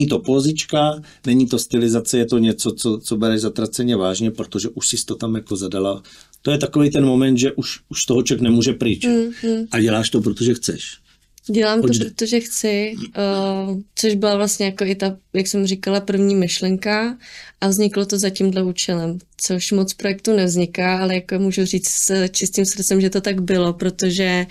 to pózička, není to stylizace, je to něco, co bereš zatraceně vážně, protože už jsi to tam jako zadala. To je takový ten moment, že už toho člověk nemůže pryč. A děláš to, protože chceš. Dělám to, protože chci, což byla vlastně jako i ta, jak jsem říkala, první myšlenka a vzniklo to za tímhle účelem, což moc projektu nevzniká, ale jako můžu říct s čistým srdcem, že to tak bylo, protože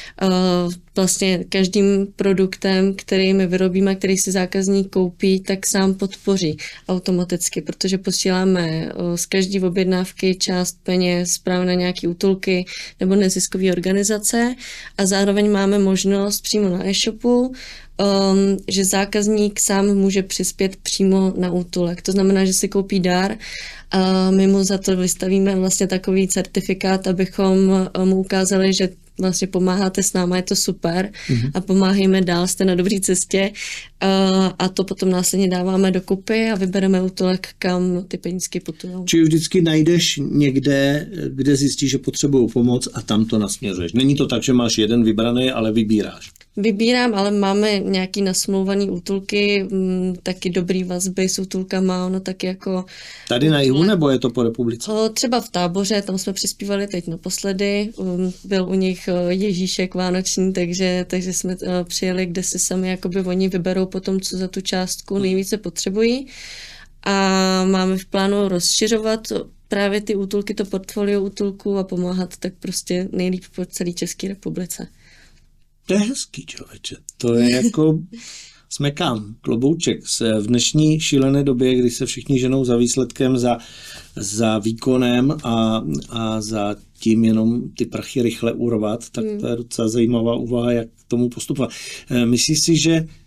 vlastně každým produktem, který my vyrobíme, který si zákazník koupí, tak sám podpoří automaticky, protože posíláme z každé objednávky část peněz právě na nějaké útulky nebo neziskové organizace a zároveň máme možnost přímo na e-shopu, že zákazník sám může přispět přímo na útulek. To znamená, že si koupí dar a my mu za to vystavíme vlastně takový certifikát, abychom mu ukázali, že vlastně pomáháte s náma, je to super a pomáhejme dál, jste na dobré cestě a to potom následně dáváme dokupy a vybereme útulek, kam ty penízky putují. Či vždycky najdeš někde, kde zjistíš, že potřebují pomoc a tam to nasměřuješ. Není to tak, že máš jeden vybraný, ale vybíráš. Vybírám, ale máme nějaký nasmlouvaný útulky, taky dobrý vazby s útulkama, ono taky jako... Tady na jihu, nebo je to po republice? Třeba v Táboře, tam jsme přispívali teď naposledy, byl u nich Ježíšek vánoční, takže jsme přijeli, kde si sami jakoby oni vyberou potom, co za tu částku nejvíce potřebují a máme v plánu rozšiřovat právě ty útulky, to portfolio útulků a pomáhat tak prostě nejlíp po celé České republice. To je hezký, člověče. To je jako smekám, klobouček. V dnešní šílené době, kdy se všichni ženou za výsledkem, za výkonem a za tím jenom ty prachy rychle urvat, tak to je docela zajímavá úvaha, jak k tomu postupovat. Myslíš si,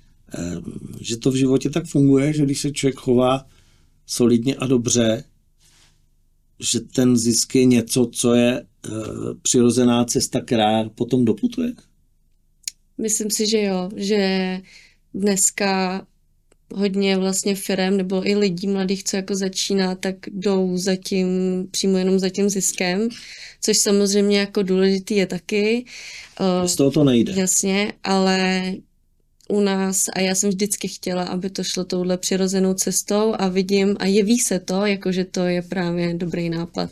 že to v životě tak funguje, že když se člověk chová solidně a dobře, že ten zisk je něco, co je přirozená cesta, která potom doputuje? Myslím si, že jo, že dneska hodně vlastně firem nebo i lidí mladých, co jako začíná, tak jdou přímo jenom za tím ziskem, což samozřejmě jako důležitý je taky. Z toho to nejde. Jasně, ale u nás, a já jsem vždycky chtěla, aby to šlo touhle přirozenou cestou a vidím a jeví se to, jakože to je právě dobrý nápad.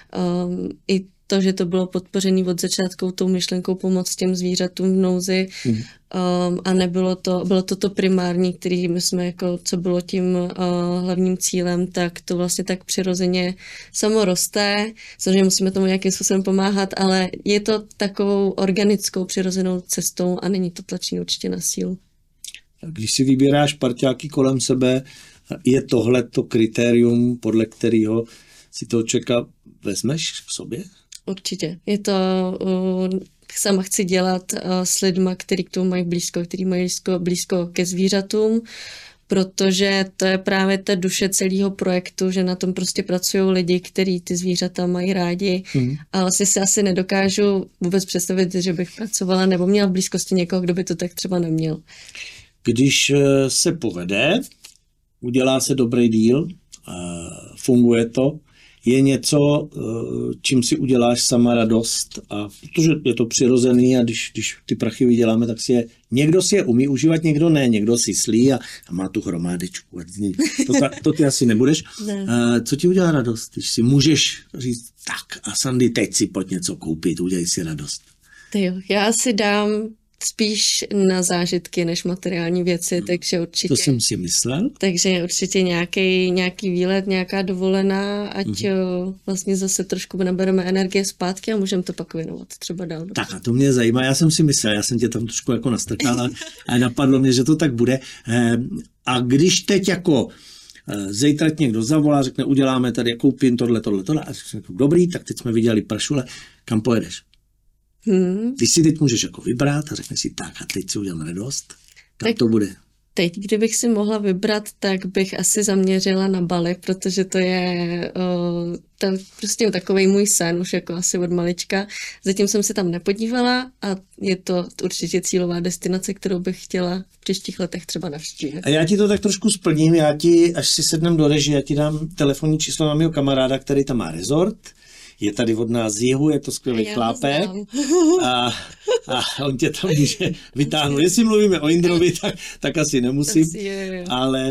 I to, že to bylo podpořené od začátku tou myšlenkou pomoct těm zvířatům v nouzi a bylo to primární, který my jsme jako, co bylo tím hlavním cílem, tak to vlastně tak přirozeně samo roste. Samozřejmě musíme tomu nějakým způsobem pomáhat, ale je to takovou organickou přirozenou cestou a není to tlačení určitě na sílu. Když si vybíráš parťáky kolem sebe, je tohle to kritérium, podle kterého si toho člověka vezmeš k sobě? Určitě. Je to, sama chci dělat s lidma, kteří k tomu mají blízko, kteří mají blízko ke zvířatům, protože to je právě ta duše celého projektu, že na tom prostě pracují lidi, kteří ty zvířata mají rádi a vlastně si asi nedokážu vůbec představit, že bych pracovala nebo měla v blízkosti někoho, kdo by to tak třeba neměl. Když se povede, udělá se dobrý deal, funguje to, je něco, čím si uděláš sama radost, a protože je to přirozený a když ty prachy vyděláme, tak někdo si je umí užívat, někdo ne, někdo si slí a má tu hromádičku. To ty asi nebudeš. Ne. Co ti udělá radost, když si můžeš říct, tak a Sandy, teď si pojď něco koupit, udělej si radost. Já si dám spíš na zážitky než materiální věci, takže určitě. To jsem si myslel. Takže určitě nějaký výlet, nějaká dovolená, ať vlastně zase trošku nabereme energie zpátky a můžeme to pak věnovat třeba dál. Tak a to mě zajímá, já jsem si myslel, já jsem tě tam trošku jako nastrkal a napadlo mě, že to tak bude. A když teď jako zítra někdo zavolá, řekne, uděláme tady, koupím tohle, a řekne, dobrý, tak teď jsme viděli pršule, kam pojedeš? Ty si teď můžeš jako vybrat a řekne si tak a teď si udělám radost. Kam tak to bude? Teď, kdybych si mohla vybrat, tak bych asi zaměřila na Bali, protože to je prostě takovej můj sen, už jako asi od malička. Zatím jsem se tam nepodívala a je to určitě cílová destinace, kterou bych chtěla v příštích letech třeba navštívit. A já ti to tak trošku splním, až si sednem do režie, já ti dám telefonní číslo na mého kamaráda, který tam má rezort. Je tady od nás z jihu, je to skvělý chlápek a on tě tam může vytáhnout. Jestli mluvíme o Indrovi, tak asi nemusím, ale